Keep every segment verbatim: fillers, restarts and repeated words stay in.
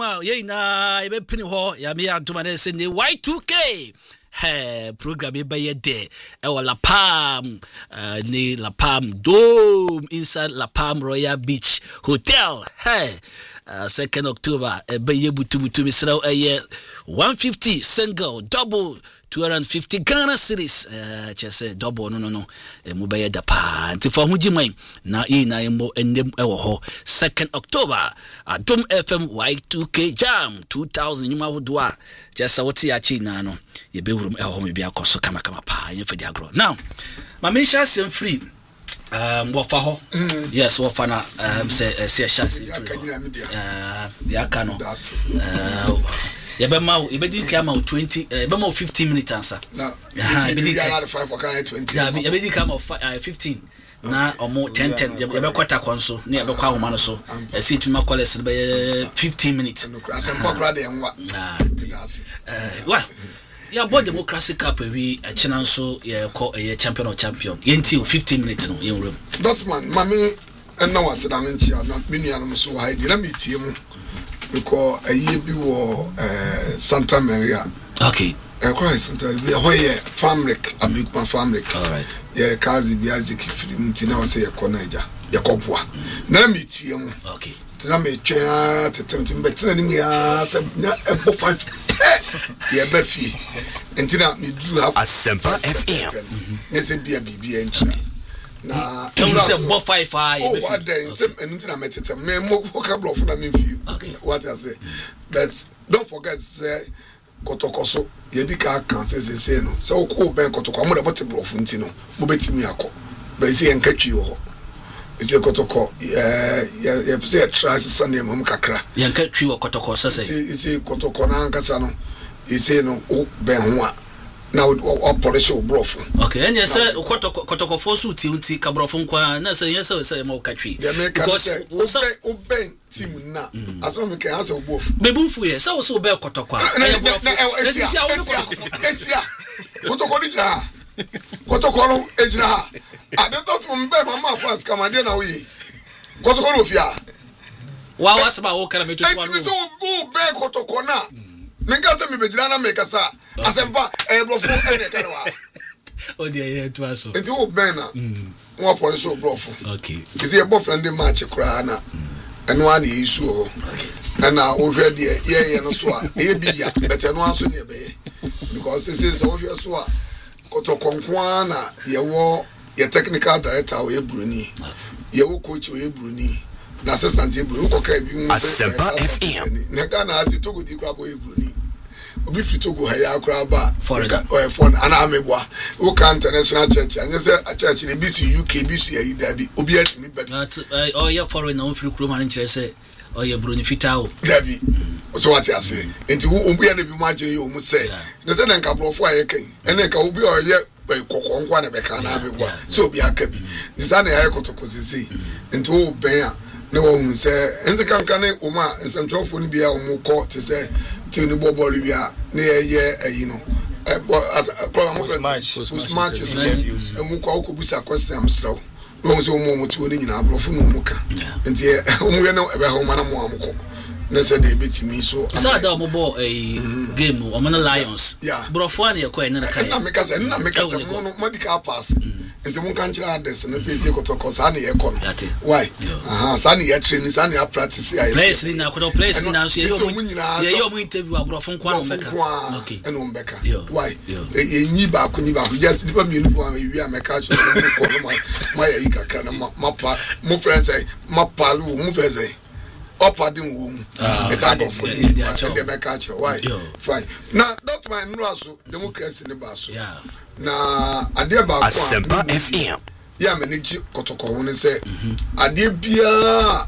Wow, yeah, na ebe pini ho ya me aduma na se ni Y two K. Hey, program e baye de e wa La Palm uh, ni La Palm Dome inside La Palm Royal Beach Hotel. Hey, uh, second October e baye butu butu mi sra e one fifty single double two hundred fifty Ghana cedis uh, just double no no no e mu baye da pa nti for hujiman na e na mo enem e wo ho second October Adom F M Y two K Jam two thousand nyuma hodoa just what ya chi na no ye be wurum e ho me bia koso kama kama pa ye fedi agro now ma me sha sem free um wo fa ho yes wo fa na um say say sha sem free uh ya ka no uh ye be ma ye be di ka ma twenty ye be ma fifteen minutes answer na ye be di ka five for ka twenty ya ye be di ka ma fifteen na omo ten ten ye be kwata konso na ye be kwa homa no so e si tuma college be fifteen minutes no krasa mbokra de enwa eh wa ya bo democracy cup we a china so ye call a champion or champion yenti fifteen minutes no ye room Dotman mami enna waseda menchi na menuanom so wa hide na metie mu because aye bi wo eh Santa Maria okay eh Christ Santa Maria hoye famric amikuma famric all right ye kazi bi aziki firi mti na wase ye konaja ye kopoa na metie mu okay na me twa tetem betre ni ya se na ebo five ye be fie entina me dru ha Asempa F M nese bia bibia entra na you say bo five five oh what then say entina me tetem me mo vocabulary for na me fie what I say but don't forget say kotokoso ye di ka kan say say no so ko ben kotoko mo de mo te blof nti no mo betimi akọ be say enkatwi ho ise kotoko eh ya pese trash sane mum kakra yanka twi wo kotoko sese ise kotoko na ankasa no ise no ben ho a na o polish o brof okay and yes kotoko kotoko fo su ti unti kabrof nkwa na se yes se mo katwi because o ben team na aso me kan asa o brof bebufu ye se wo se o be kotoko a e brof esi a wo esi a kotoko ni ja kotoko no ejina ha adeto tum be mama France kamade na oyi kotoko no fia wa wasaba wo kana meto twa no e so go be kotoko na menka se me bejina na me kasa asempa e brofo e ne kanwa o dia ye to aso enti wo ben na wo polish o brofo okay isi e boyfriend match kra na eno ana yisu o ana wo hwe de ye ye no so a e bi ya bete no aso ne be because this is obvious so a kotoko nkwa na ye wo ye technical director o ye bruni ye wo coach o ye bruni na assistant ye bruni ko ka bi mu Asempa F M ne ga na asi togo di kra bo ye bruni obi fi togo ha ya kra ba for for ana amebwa wo ka international church anya say a church ne B C U K B C ayi da bi obi atimi ba oh yeah foreign na ofiri kro man nkyere say oh yeah bruni fitao da bi so what you say enti wo obi ya na bi mu adwere ye o mu say ne say na nka brofo aye kan ene ka obi o ye kokko nkwa na be ka na amebwa so obi aka bi ni sa na ya kotoko sisi enti wo ben a na wo hu say enti kan kan ne o ma nsɛmtwofo ni bia o mu ko te say ti ni bobo ri bia na ye ye ayi no eh kro ma match post match e mu ko ko busa question am straw no so mo mo ti oni nyina brofo no mu ka enti o mu ye no e be ho ma na mo amko na say dey betimi so so that mo ball a game o man Lions brofo an ye ko en na kai na me ka say na me ka say mo no medical pass enti mo kan kira address na say say kotoko sa na ye ko no why aha sa na ye train sa na ya practice ya place ni na ko place ni na so ye yo mo interview abrofo nkwa no meka okay eno mbeka why ye nyi ba ko nyi ba ko just nipa mi nu ko wi ameka cho ko no ma ya ikaka na ma pa mo friends say ma palu mo friends say opadin wo mu it's out of the the make culture why fine now that my nraso democracy ne ba so na ade ba ko Asempa F M ya manage kotoko ho ne say ade bia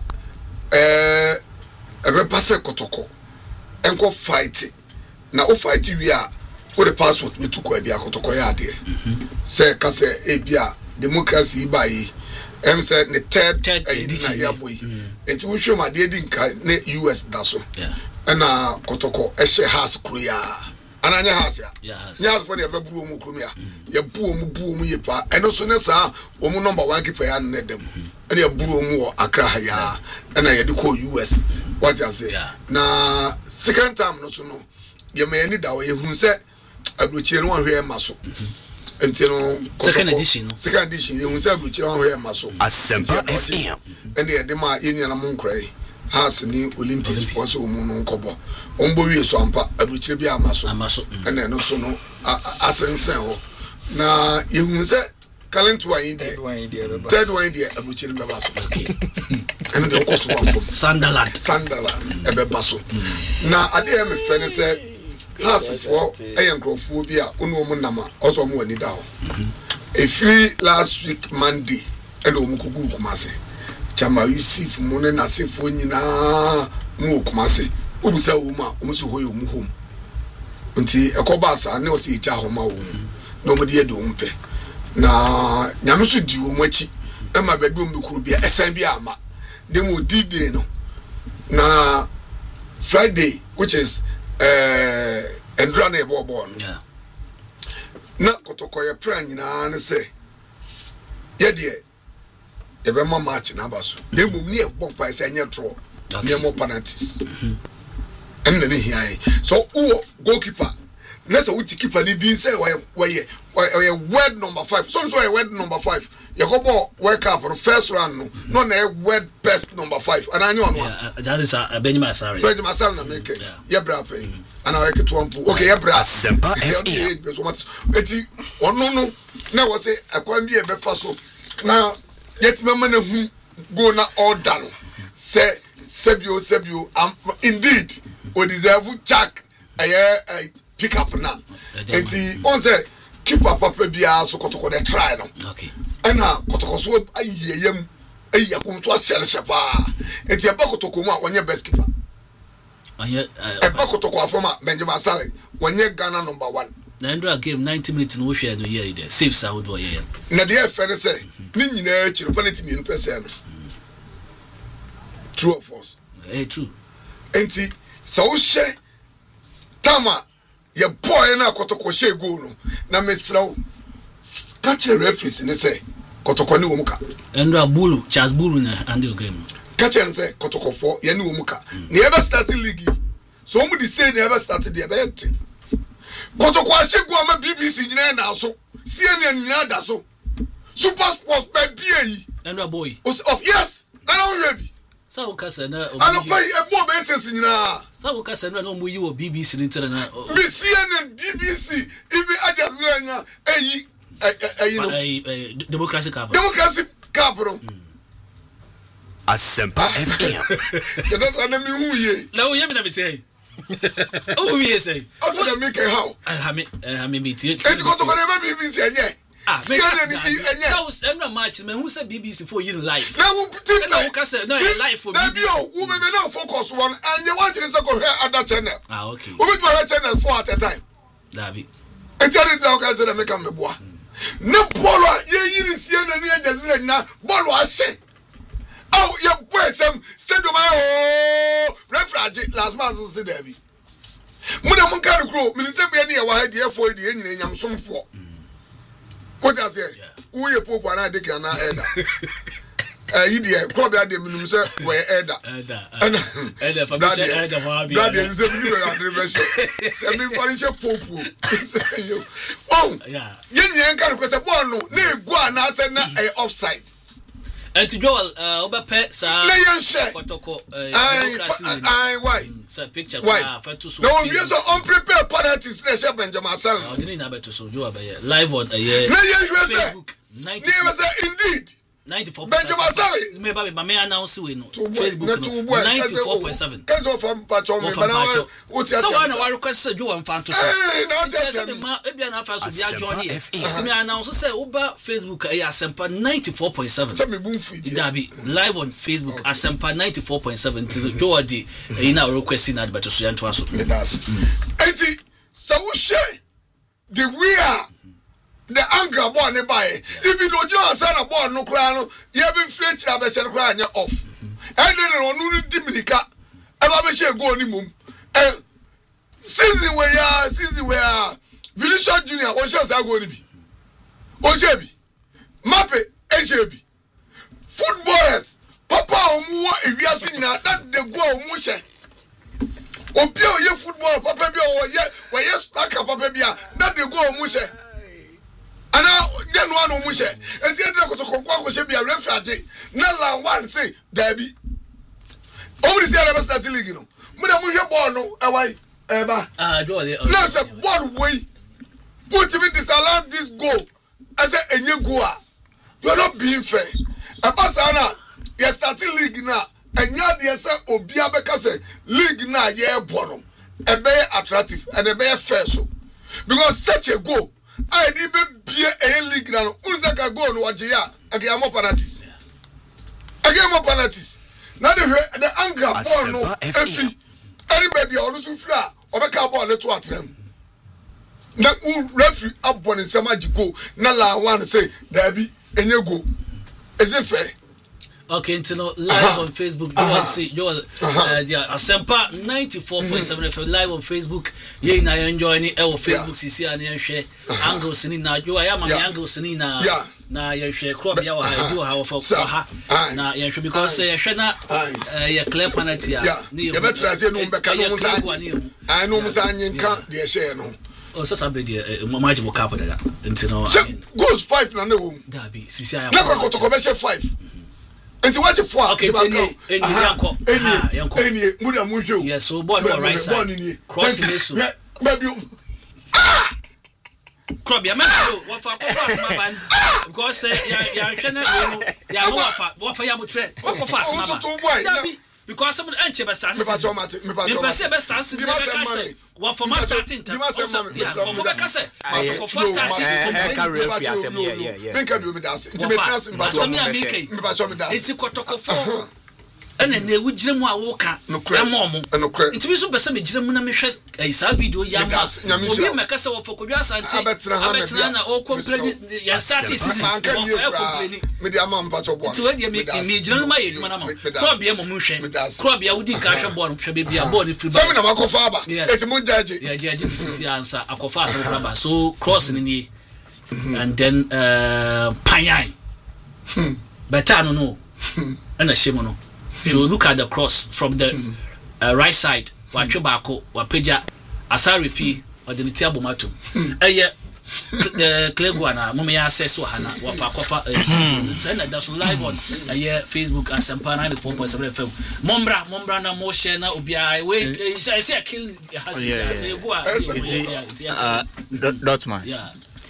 eh ebe passe kotoko enko fight na o fight wi a for the passport we took bia kotoko ya ade say ka say e bia democracy ba yi em say the third edition ya boy enti wo hwe ma de di nka ne U S da so na kotoko e hye house kroya ananya house ya nya for de baburu mu kromia ya buo mu buo mu yepa eno so ne sa o mu number one keeper ya ne dem ene ya buru mu Accra ya na ya de ko U S what you say na second time no so no ye me ani da wo ye hu se abrochire no hwe ma so enti no second edition no second edition ye hu se abrochire no hwe ma so Asempa F M ene ye de ma ye nyana mo nkrai has ni Olympics sponsor mu no nkobo ombo wie so ampa abrochire bi amaso amaso ene no so no asensen ho na ye hu se current one in there third one in there abrochire be baso and the cost of Sunderland Sunderland ebe baso na ade e me fe ne se half for eyenkrofo bi a onu omu nama ozo mu ani da ho e free last week Monday and omu kugu kumase chama Yusuf mu ne na sefo nyina mu kumase obusa wo ma omu so hoye omu home nti ekoba asa ne o se eja ho ma wo no mo de ye do mpe na nyame so di wo machi e ma ba bi omu kuru bia esan bi ama demo D-Day no na Friday which is uh endra na ebo bo no yeah na kotokoye pra nyina ne se ye de e be ma match na baso demo ni e bo pa se anya draw ne mo penalties en na ne hiai so wo goalkeeper na so wo keeper ni din say why why why word number five so so word number five Yakobo wake up for first round no no na word best number five and I know one that is a Benjamin Asare Benjamin Asare na make ye bra pay and I wake to one okay ye bra Asempa F M eti ono no na wo say akwan bi e be fa so na yet mema na hu go na order no say sebio sebio indeed we deserve jack eh pick up na eti on say keep up papa bia so kotoko dey try no okay ana kotoko so ayeyem ayi akon so asere shepa enti e ba kotoko mu a wonye best keeper anya e ba kotoko afoma Benjamin Asare wonye Ghana number one na endra game ninety minutes no hwe no here there save sa wodo ye na de e fere say ni nyina chiro penalty ni percent no true of us eh true enti so wo hye tama ye boy na kotoko hye go no na mesraw catch a referee ne say kotoko ni wo muka endra bulu Charles Bulu na ande game catch and say kotoko for ye ni wo muka ne ever start league so wo di say ne ever start the bet kotoko hye go ma B B C nyina na so C N N nyina da so Super Sports be bia yi endra boy of yes na no ready sa wo kasa na I don't pay a more basis nyina sa wo kasa na no mu yi wo B B C ni tira na C N N B B C even Ajazira nya eyi eyi no democracy cup democracy cup no Asempa F M you don't na me hu ye na wo ye me na me tell oh me say oh na me ke how ha me ha me me tie e ko to ko na B B C enye ah C N N enye so sem na match me hu say B B C for you live na wo team na wo kasa no live for B B C na wo me me na focus one and you want to say go hear other channel ah okay wo be to channel four at a time dabi enti say okay say na me come me boa na bolo ye yiri C N N Ajazira na bolo ahye oh ye boy some stadium oh referee last month so say there be mo na mo kan kro me say be na ye wa ha de for de nyina nyam somfo what I say who ye pope na de kana elder eh yi de kro be ade minum say we elder elder elder for me say elder wa bi that is say me we ade be say me for say pope oh yeah ye nyina kan kro say ball no na egu ana say na offside enti Joel obepe sa na yen share kotoko democracy ai why sa picture na fa so no we so unprepared penalties na share Benjamin Asare o dini na beto so Joel be live on eh na yen say Facebook ninety say indeed ninety-four percent Benjamin Asare me ba me announce we no Facebook no ninety-four point seven kazo from pacho me bana what you so why na we request say Joel fan to so eh na say me ma e bia na fa so bia join here ti me announce say uba Facebook eh Asempa ninety-four point seven say me boom feed dabi live on Facebook Asempa ninety-four point seven to Joel di e na request na beto so yanto aso that's enti so we share the we are the anger ball ne buy if you don't just say na ball no kra no ye be french na be share kra anya off and then no no dimilika e ba be share goal ni mum eh season we are season we are Vinicius Junior o share say goal ni bi o share bi Mbappe e share bi footballers papa omu wa ewiase nyina that the go omu hye obi o ye football papa bi o ye we ye striker papa bi a that the go omu hye ana ye no anu omu hye enti e dire kotoko kwa ko hye bi a referee ade na la one say dabi omu di say the start league no mu da mu hwe ball no e wai e ba ah do le na say ball wey put me disallow this goal I say enye go a you are not being fair abasa na ye start league na enya de say obi abeka say league na ye bono e be attractive and e be fair so because such a goal I di be bie e league na no unza ka goal no waje ya age am penalties age am penalties na the the angle ball no efi anybody or so fira obeka ball le to atrem na u referee abon nsema go na la one say dabi enye go is it fair? Okay, until now, live uh-huh. on Facebook. You uh-huh. want to see you uh-huh. uh, yeah, Asempa ninety-four point seven F M live on Facebook. Yeah, na enjoy it. Our Facebook C C and you share angles in na you are my angles in na na you share crop ya wa do how for ha na you because you share na ya clear penalty ya ni you better say no mbeka no musa I know musa nyinka de share no oh so sabe de mama jibo cap da until now goes five na no da bi C C ya na ko to commercial five enti what you for okay eni eni yanko eni yanko eni muda munhwe yes so ball no right side cross nesu baby ah crop ya menso what for cross my band because ya ya hwena no ya no what for what for ya mutre what for fast my band because some enche best start me me person best start is never can say what for my starting time yeah for be can say for first starting e can refi asem yeah yeah yeah me can do me dance me trust in back me make me back me dance enti kotokofo ene na ewu gire mu awoka emo mo enti bi so be se me gire mu na me hwe isa video ya mo obi me ka se wo fokodwa asante abetra na o complain ya start season o complain me dia ma mpacho bo enti we dia me me gire ma ye duma na mo ko bia mo mu hwe ko bia wudi ka hwe bo no hwe be bia bo ni free so me na makofa aba enti mo judge ya judge sisi answer akofa asem raba so cross ni ni and then uh panyan hmm better no no and a shemo no you look at the cross from the uh, right side wa twe baako wa peja asaripi or the tiabo matum eye the Clegua na mum ya access wa hana wa fa kofa say na that's live on eye Facebook Asempa ninety-four point seven F M mombra mombra na mo share na obia we say say kill has say go uh Dotman yeah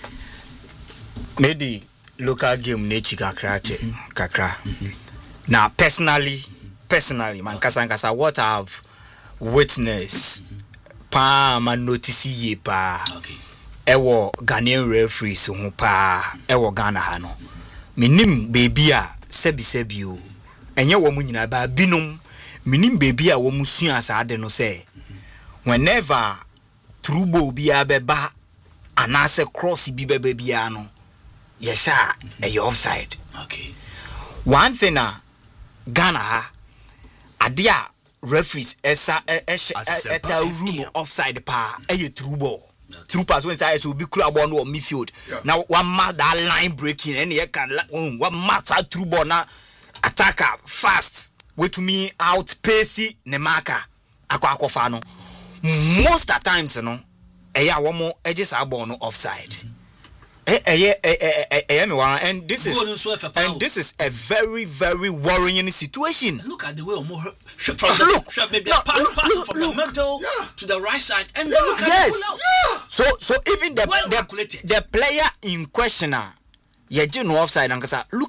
maybe local game nechi kakra che kakra now personally personally man kasa kasa what I've witnessed pa man notice ye pa okay ewo Ghanaian referees ho pa ewo Ghana ha no minim baby a sebi sebi o enye wo mu nyina ba binom minim baby a wo mu sua asade no say whenever through ball bi abeba anase cross bi beba bia no yesha e offside okay one thing na Ghana ha adia referees esa eta rule offside pa e through ball through pass when say so be club on or midfield now one match that line breaking and you can one match through ball na attacker fast way to me outpace ne marker akwa akofa no most at times no e ya wo mo e just abon no offside eh eh eh eh me wan and this is and this is a very very worrying situation. Look at the way Omo from the look from the middle to the right side and then look at yes. the pull out. Yeah. So so even the well the, the player in question ah ye no offside and look